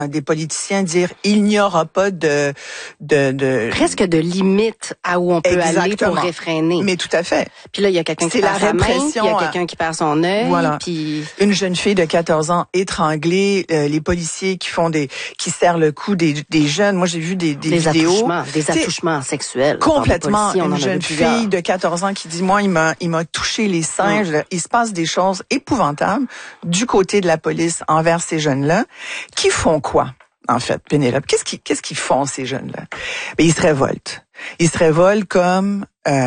des politiciens dire il n'y aura pas de presque de limite à où on peut Exactement. aller pour réfréner. Mais tout à fait. Puis là, il y a quelqu'un qui perd sa main, puis il y a quelqu'un qui perd son œil, voilà. Puis une jeune fille de 14 ans étranglée, les policiers qui serrent le cou des jeunes. Moi, j'ai vu des vidéos, des attouchements sexuels. Complètement. Une jeune fille de 14 ans qui dit moi, il m'a touché les seins. Il se passe des choses épouvantables du côté de la police envers ces jeunes-là, qui font quoi, en fait, Pénélope? Qu'est-ce qu'ils font, ces jeunes-là? Ben, ils se révoltent. Ils se révoltent comme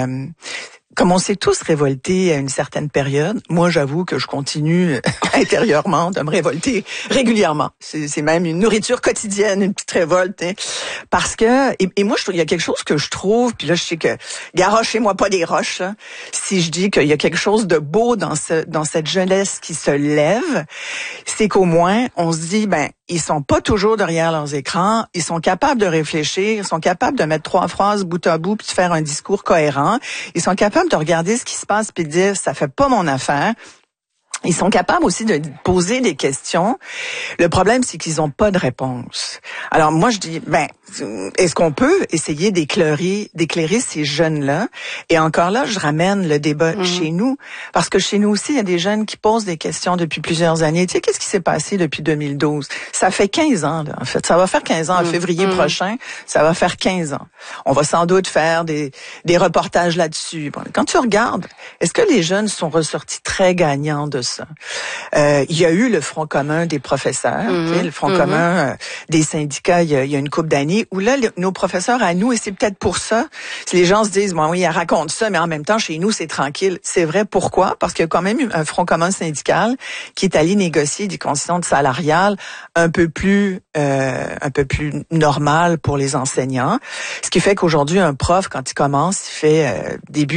on s'est tous révoltés à une certaine période. Moi, j'avoue que je continue intérieurement de me révolter régulièrement. C'est même une nourriture quotidienne, une petite révolte. Hein. Parce que, et moi, il y a quelque chose que je trouve, puis là, je sais que, garochez-moi pas des roches, là, si je dis qu'il y a quelque chose de beau dans cette jeunesse qui se lève, c'est qu'au moins, on se dit, ben, ils sont pas toujours derrière leurs écrans, ils sont capables de réfléchir, ils sont capables de mettre 3 phrases bout à bout puis de faire un discours cohérent, ils sont capables de regarder ce qui se passe puis de dire ça fait pas mon affaire. Ils sont capables aussi de poser des questions. Le problème, c'est qu'ils n'ont pas de réponse. Alors moi, je dis, ben, est-ce qu'on peut essayer d'éclairer ces jeunes-là? Et encore là, je ramène le débat chez nous. Parce que chez nous aussi, il y a des jeunes qui posent des questions depuis plusieurs années. Tu sais, qu'est-ce qui s'est passé depuis 2012? Ça fait 15 ans, là, en fait. Ça va faire 15 ans en février prochain. Ça va faire 15 ans. On va sans doute faire des reportages là-dessus. Bon, quand tu regardes, est-ce que les jeunes sont ressortis très gagnants de ça? Il y a eu le Front commun des professeurs, tu sais, le Front commun des syndicats il y a une couple d'années, où là, nos professeurs à nous, et c'est peut-être pour ça, si les gens se disent, bon oui, elle raconte ça, mais en même temps, chez nous, c'est tranquille. C'est vrai, pourquoi? Parce qu'il y a quand même eu un Front commun syndical qui est allé négocier des conditions salariales un peu plus normales pour les enseignants. Ce qui fait qu'aujourd'hui, un prof, quand il commence, il fait début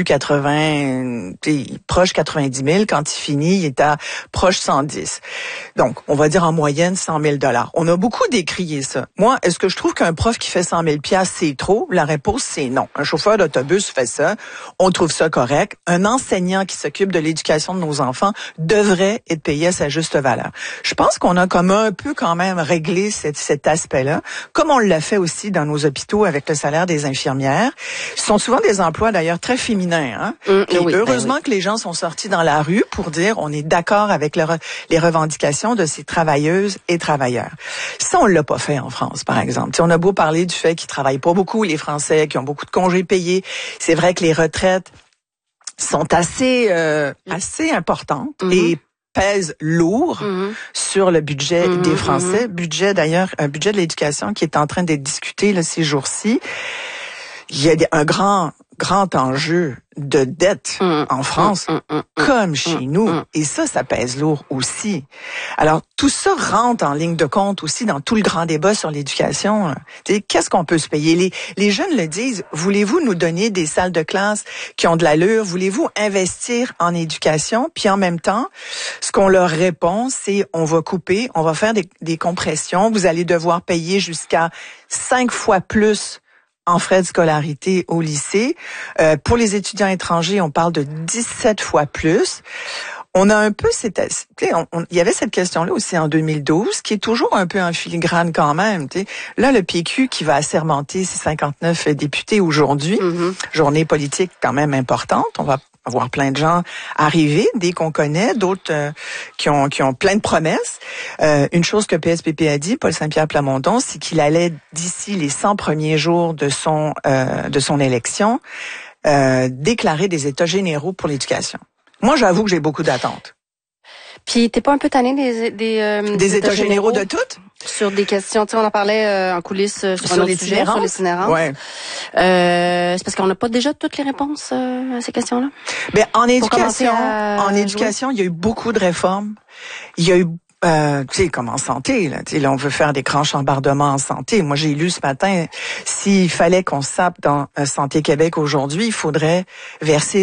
80, proche 90 000. Quand il finit, il est à proche 110. Donc, on va dire en moyenne 100 000 $. On a beaucoup décrié ça. Moi, est-ce que je trouve qu'un prof qui fait 100 000 $, c'est trop? La réponse, c'est non. Un chauffeur d'autobus fait ça. On trouve ça correct. Un enseignant qui s'occupe de l'éducation de nos enfants devrait être payé à sa juste valeur. Je pense qu'on a comme un peu quand même réglé cet aspect-là, comme on l'a fait aussi dans nos hôpitaux avec le salaire des infirmières. Ce sont souvent des emplois d'ailleurs très féminins. Hein? Et oui, heureusement que les gens sont sortis dans la rue pour dire on est d'accord avec les revendications de ces travailleuses et travailleurs. Ça, on l'a pas fait en France, par exemple. T'sais, on a beau parler du fait qu'ils travaillent pas beaucoup, les Français, qui ont beaucoup de congés payés. C'est vrai que les retraites sont assez importantes et pèsent lourd sur le budget des Français. Budget d'ailleurs, un budget de l'éducation qui est en train d'être discuté là, ces jours-ci. Il y a un grand enjeu de dette en France, comme chez nous. Et ça pèse lourd aussi. Alors, tout ça rentre en ligne de compte aussi dans tout le grand débat sur l'éducation. Qu'est-ce qu'on peut se payer? Les jeunes le disent, voulez-vous nous donner des salles de classe qui ont de l'allure? Voulez-vous investir en éducation? Puis en même temps, ce qu'on leur répond, c'est on va couper, on va faire des compressions. Vous allez devoir payer jusqu'à 5 fois plus en frais de scolarité au lycée. Pour les étudiants étrangers, on parle de 17 fois plus. On a un peu il y avait cette question-là aussi en 2012, qui est toujours un peu en filigrane quand même. T'sais. Là, le PQ qui va assermenter ses 59 députés aujourd'hui, journée politique quand même importante. On va avoir plein de gens arriver, dès qu'on connaît, d'autres qui ont plein de promesses. Une chose que PSPP a dit, Paul Saint-Pierre Plamondon, c'est qu'il allait, d'ici les 100 premiers jours de son élection, déclarer des états généraux pour l'éducation. Moi, j'avoue que j'ai beaucoup d'attentes. Puis, t'es pas un peu tanné des états généraux de toutes? Sur des questions, tu sais, on en parlait en coulisses sur les itinérances. Ouais. C'est parce qu'on n'a pas déjà toutes les réponses à ces questions-là. Ben, en éducation, il y a eu beaucoup de réformes. Il y a eu tu sais, comme en santé, là, on veut faire des grands chambardements en santé. Moi, j'ai lu ce matin, s'il fallait qu'on sape dans Santé Québec aujourd'hui, il faudrait verser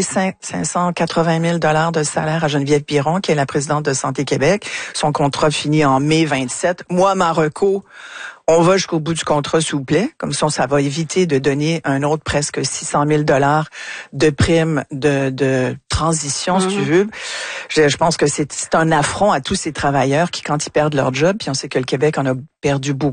580 000 $ de salaire à Geneviève Piron, qui est la présidente de Santé Québec. Son contrat finit en mai 27. Moi, ma reco On va jusqu'au bout du contrat, s'il vous plaît. Comme ça va éviter de donner un autre presque 600 000 $ de primes de transition, si tu veux. Je pense que c'est un affront à tous ces travailleurs qui, quand ils perdent leur job, puis on sait que le Québec en a perdu beaucoup.